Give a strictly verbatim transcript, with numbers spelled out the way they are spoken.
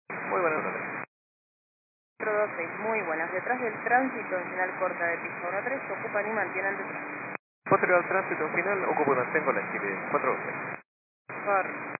Muy buenas noches. cuatro dos seis, muy buenas. Detrás del tránsito en señal corta de pista uno tres, ocupan y mantienen detrás. Posterior al tránsito final, ocupo una con la Chile cuatro once. Por